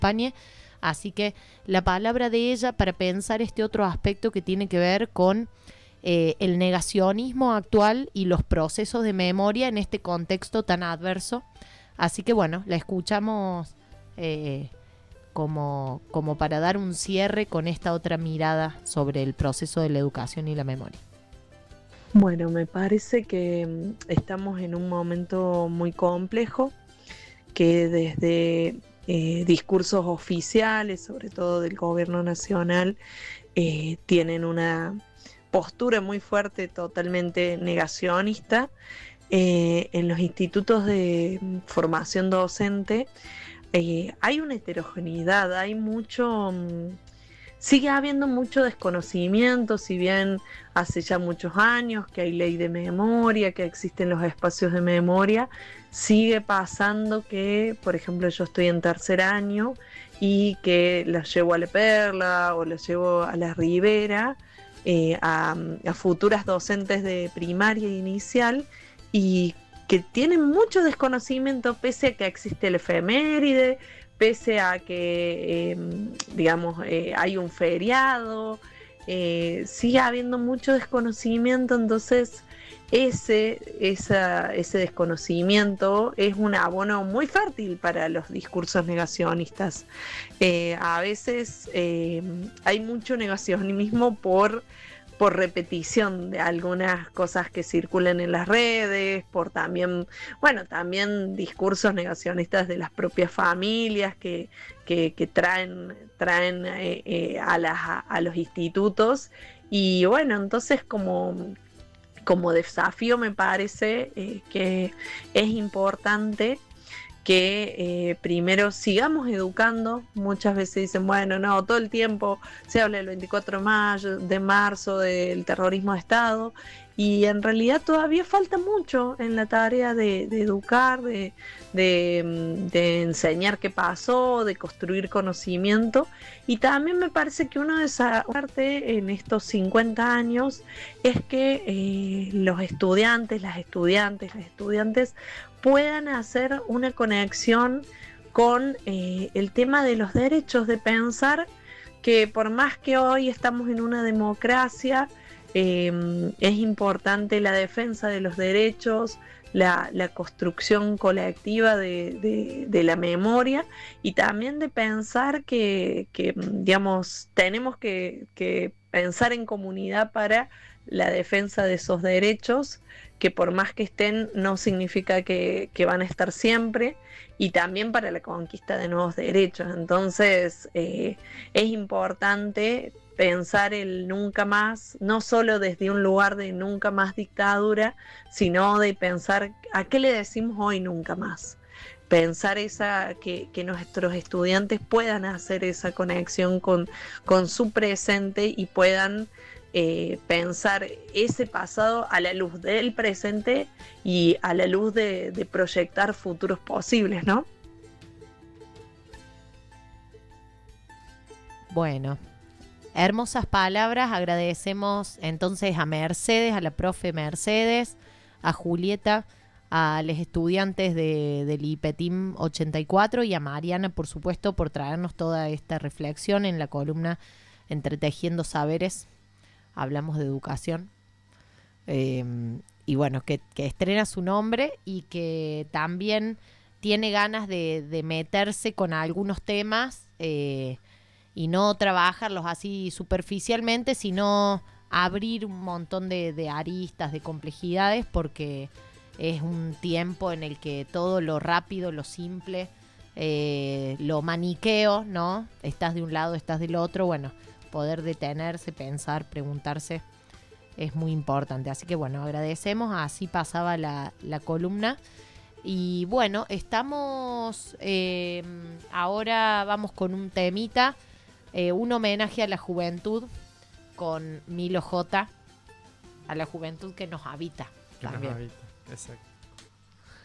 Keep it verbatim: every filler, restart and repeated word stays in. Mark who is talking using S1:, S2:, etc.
S1: acompañe. Así que la palabra de ella para pensar este otro aspecto que tiene que ver con eh, el negacionismo actual y los procesos de memoria en este contexto tan adverso. Así que bueno, la escuchamos eh, como, como para dar un cierre con esta otra mirada sobre el proceso de la educación y la memoria.
S2: Bueno, me parece que estamos en un momento muy complejo, que desde eh, discursos oficiales, sobre todo del gobierno nacional, eh, tienen una postura muy fuerte, totalmente negacionista. Eh, en los institutos de formación docente eh, hay una heterogeneidad, hay mucho... Sigue habiendo mucho desconocimiento, si bien hace ya muchos años que hay ley de memoria, que existen los espacios de memoria, sigue pasando que, por ejemplo, yo estoy en tercer año y que las llevo a La Perla o las llevo a La Ribera, eh, a, a futuras docentes de primaria e inicial, y que tienen mucho desconocimiento pese a que existe el efeméride, pese a que, eh, digamos, eh, hay un feriado, eh, sigue habiendo mucho desconocimiento. Entonces ese, esa, ese desconocimiento es un abono muy fértil para los discursos negacionistas. Eh, a veces eh, hay mucho negacionismo por por repetición de algunas cosas que circulan en las redes, por también, bueno, también discursos negacionistas de las propias familias que, que, que traen, traen eh, eh, a, las, a los institutos. Y bueno, entonces como, como desafío me parece eh, que es importante que eh, primero sigamos educando. Muchas veces dicen, bueno, no, todo el tiempo se habla del veinticuatro de mayo, de marzo, del terrorismo de Estado, y en realidad todavía falta mucho en la tarea de, de educar, de, de, de enseñar qué pasó, de construir conocimiento. Y también me parece que uno de esa parte en estos cincuenta años es que eh, los estudiantes, las estudiantes, las estudiantes puedan hacer una conexión con eh, el tema de los derechos, de pensar que por más que hoy estamos en una democracia, eh, es importante la defensa de los derechos, la, la construcción colectiva de, de, de la memoria, y también de pensar que, que digamos, tenemos que, que pensar en comunidad para la defensa de esos derechos, que por más que estén no significa que, que van a estar siempre, y también para la conquista de nuevos derechos. Entonces eh, es importante pensar el nunca más, no solo desde un lugar de nunca más dictadura, sino de pensar a qué le decimos hoy nunca más. Pensar esa, que, que nuestros estudiantes puedan hacer esa conexión con, con su presente y puedan Eh, pensar ese pasado a la luz del presente y a la luz de, de proyectar futuros posibles, ¿no?
S1: Bueno, hermosas palabras. Agradecemos entonces a Mercedes, a la profe Mercedes, a Julieta, a los estudiantes de, del IPETIM ochenta y cuatro y a Mariana, por supuesto, por traernos toda esta reflexión en la columna Entretejiendo Saberes. Hablamos de educación. Eh, y bueno, que, que estrena su nombre y que también tiene ganas de, de meterse con algunos temas eh, y no trabajarlos así superficialmente, sino abrir un montón de, de aristas, de complejidades, porque es un tiempo en el que todo lo rápido, lo simple, eh, lo maniqueo, ¿no? Estás de un lado, estás del otro. Bueno, poder detenerse, pensar, preguntarse es muy importante. Así que bueno, agradecemos. Así pasaba la, la columna. Y bueno, estamos eh, ahora vamos con un temita, eh, un homenaje a la juventud con Milo J, a la juventud que nos habita
S3: que
S1: también.
S3: Nos habita, exacto.